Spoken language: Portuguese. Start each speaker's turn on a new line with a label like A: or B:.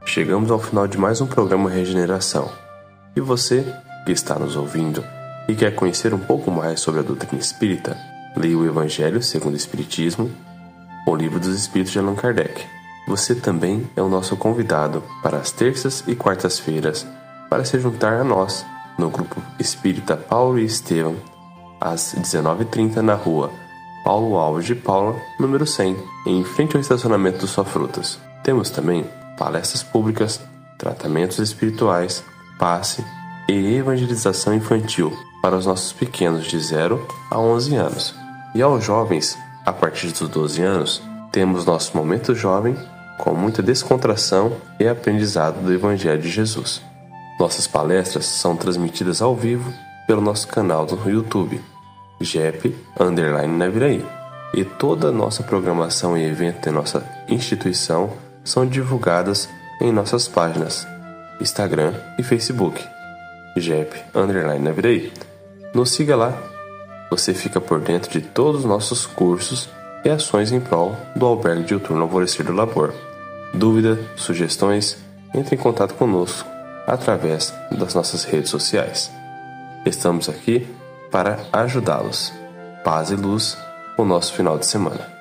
A: chegamos ao final de mais um programa Regeneração. E você, que está nos ouvindo e quer conhecer um pouco mais sobre a doutrina espírita, leia o Evangelho segundo o Espiritismo, o Livro dos Espíritos de Allan Kardec. Você também é o nosso convidado para as terças e quartas-feiras para se juntar a nós no grupo Espírita Paulo e Estevam, às 19h30 na rua Paulo Alves de Paula, número 100, em frente ao estacionamento do Só Frutas. Temos também palestras públicas, tratamentos espirituais, passe e evangelização infantil para os nossos pequenos de 0 a 11 anos. E aos jovens, a partir dos 12 anos, temos nosso Momento Jovem com muita descontração e aprendizado do Evangelho de Jesus. Nossas palestras são transmitidas ao vivo pelo nosso canal no YouTube, JEP_Naviraí. E toda a nossa programação e evento de nossa instituição são divulgadas em nossas páginas Instagram e Facebook, JEP_Naviraí. Nos siga lá, você fica por dentro de todos os nossos cursos e ações em prol do Albergue Diuturno Alvorecer do Labor. Dúvidas, sugestões, entre em contato conosco através das nossas redes sociais. Estamos aqui para ajudá-los. Paz e luz no nosso final de semana.